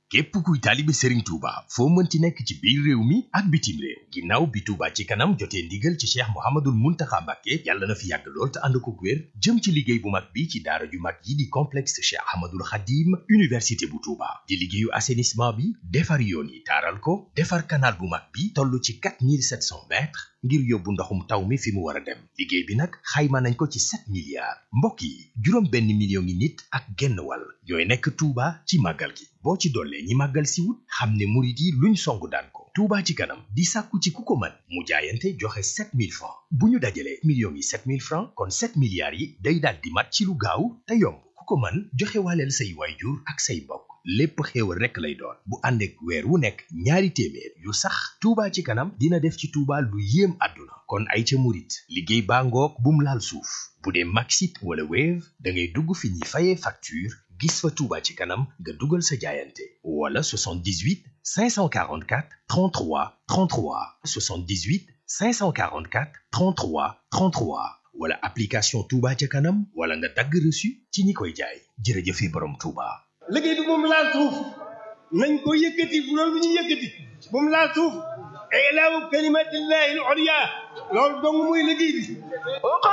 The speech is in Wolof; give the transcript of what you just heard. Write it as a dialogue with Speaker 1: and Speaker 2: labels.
Speaker 1: képp kuy taalibe Serigne Touba foo mënti nekk ci biir réew mi ak bitim réew ginnaaw bi Touba ci kanam jotee ndigal ci Cheikh Mouhamadoul Mountakha Mbacké yàlla na fi yàgg lool te ànd ko wér jëm ci liggéey bu mag bi ci daara ju mag yi di complexe Cheikh Ahmadoul Khadim université bu Touba di liggéeyu assainissement bi defar yoon yi taaral ko defar canal bu mag bi toll ci 4700 mètres ngir yóbbu ndoxum taw mi fi mu war a dem liggéey bi nag xayma nañ ko ci 7 milliards mbokk yi juróom benn million ngi nit ak genn wàll ñooy nekk Touba ci màggal gi boo ci dollee ñi màggal si wut xam ne murit yi luñ songu daan ko Touba ci kanam di sàkku ci ku ko mën mu jaayante joxe 7000 francs bu ñu dajalee millions yi 7000 francs kon 7 milliards yi day daal di mat ci lu gaaw te yomb ku ko mën joxe waaleel say waajur ak say mbokk lépp xéewal rekk lay doon bu ànd ak weer wu nekk ñaari téeméer yu sax Touba ci kanam dina def ci Touba lu yéem àdduna kon ay ca murit liggéey baa ngoog bum laal suuf bu dee Maxit wala Wave da ngay dugg fi ñuy fayee facture gis fa Touba ci kanam nga dugal sa jaayante wala 78 544 33 33 78 544 33 33 wala application Touba ca kanam wala nga dagg reçu ci ñi koy jaay jërëjëfe borom Touba.
Speaker 2: liggéey bi moom laal suuf nañ ko yëkkati bu loolu ñu yëkkati moom laal suuf ilaahu kalimatillahi al-ulya loolu dong muy liggéey bi